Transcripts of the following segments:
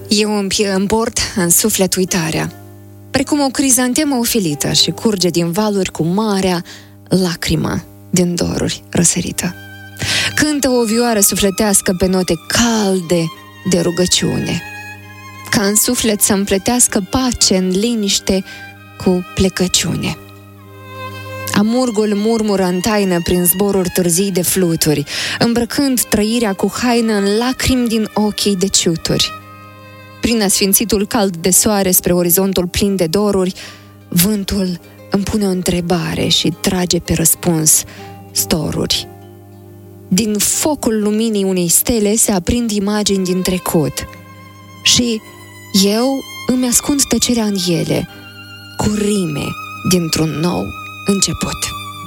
Eu îmi port în suflet uitarea, precum o crizantemă ofilită și curge din valuri cu marea lacrimă din doruri răsărită. Cântă o vioară sufletească pe note calde de rugăciune, ca în suflet să împletească pace în liniște cu plecăciune. Amurgul murmură în taină prin zboruri târzii de fluturi, îmbrăcând trăirea cu haină în lacrimi din ochii de ciuturi. Prin asfințitul cald de soare spre orizontul plin de doruri, vântul îmi pune o întrebare și trage pe răspuns storuri. Din focul luminii unei stele se aprind imagini din trecut și eu îmi ascund tăcerea în ele, cu rime dintr-un nou început.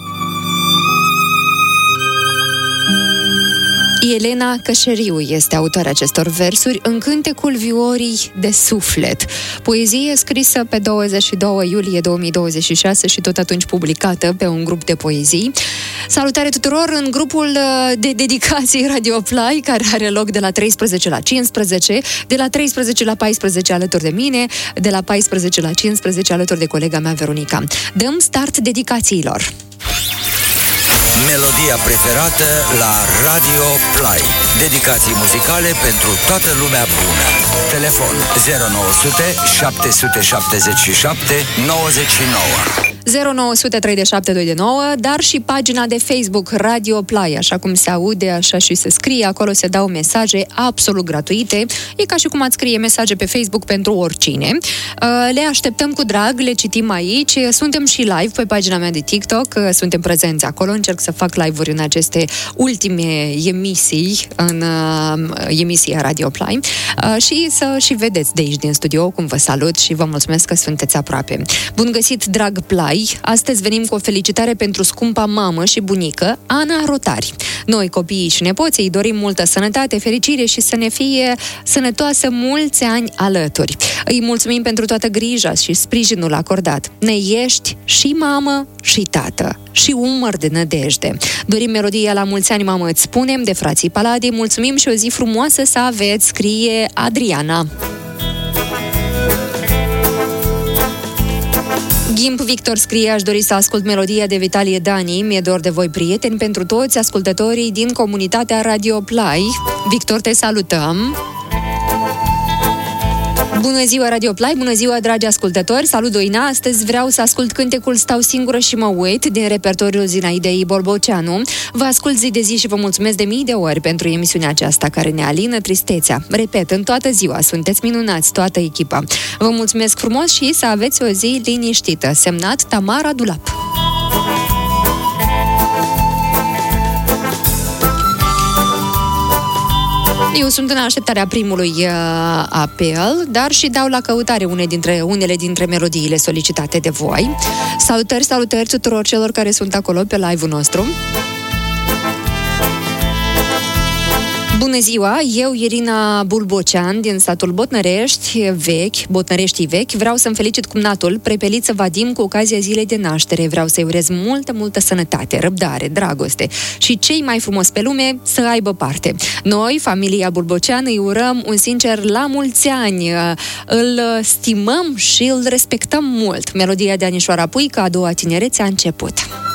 Elena Cășeriu este autoarea acestor versuri în Cântecul Viorii de Suflet, poezie scrisă pe 22 iulie 2026 și tot atunci publicată pe un grup de poezii. Salutare tuturor în grupul de dedicații Radio Play, care are loc de la 13 la 15, de la 13 la 14 alături de mine, de la 14 la 15 alături de colega mea Veronica. Dăm start dedicațiilor. Melodia preferată la Radio Play. Dedicații muzicale pentru toată lumea bună. Telefon 0900 777 99 0900 3729, dar și pagina de Facebook Radio Play, așa cum se aude, așa și se scrie, acolo se dau mesaje absolut gratuite, e ca și cum ați scrie mesaje pe Facebook pentru oricine. Le așteptăm cu drag, le citim aici, suntem și live pe pagina mea de TikTok, suntem prezenți acolo, încerc să fac live-uri în aceste ultime emisii, în emisia Radio Play, și să și vedeți de aici din studio cum vă salut și vă mulțumesc că sunteți aproape. Bun găsit, drag Play! Astăzi venim cu o felicitare pentru scumpa mamă și bunică, Ana Rotari. Noi, copiii și nepoții, îi dorim multă sănătate, fericire și să ne fie sănătoasă mulți ani alături. Îi mulțumim pentru toată grija și sprijinul acordat. Ne ești și mamă și tată și umăr de nădejde. Dorim melodia La mulți ani, mamă, îți spunem, de frații Paladii. Mulțumim și o zi frumoasă să aveți, scrie Adriana. Gimp Victor scrie: aș dori să ascult melodia de Vitalie Dani, Mi-e dor de voi, prieteni, pentru toți ascultătorii din comunitatea Radio Play. Victor, te salutăm! Bună ziua, Radio Play! Bună ziua, dragi ascultători! Salut, Doina! Astăzi vreau să ascult cântecul Stau singură și mă uit din repertoriul Zinaidei Bolboceanu. Vă ascult zi de zi și vă mulțumesc de mii de ori pentru emisiunea aceasta care ne alină tristețea. Repet, în toată ziua sunteți minunați, toată echipa. Vă mulțumesc frumos și să aveți o zi liniștită. Semnat Tamara Dulap. Eu sunt în așteptarea primului apel, dar și dau la căutare unele dintre melodiile solicitate de voi. Salutări tuturor celor care sunt acolo pe live-ul nostru. Bună ziua, eu, Irina Bulbocean, din satul Botnărești vechi, vreau să-mi felicit cumnatul, Prepeliță Vadim, cu ocazia zilei de naștere. Vreau să-i urez multă sănătate, răbdare, dragoste și cei mai frumos pe lume să aibă parte. Noi, familia Bulbocean, îi urăm un sincer la mulți ani. Îl stimăm și îl respectăm mult. Melodia de Anișoara Puică, A doua tinerețe a început.